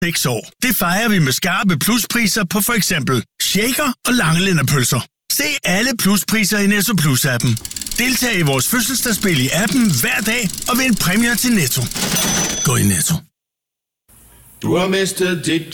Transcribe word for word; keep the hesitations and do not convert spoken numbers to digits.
seks år. Det fejrer vi med skarpe pluspriser på for eksempel shaker og langelænderpølser. Se alle pluspriser i Netto Plus-appen. Deltag i vores fødselsdagsspil i appen hver dag og vind præmier til Netto. Gå i Netto. Du har mistet dit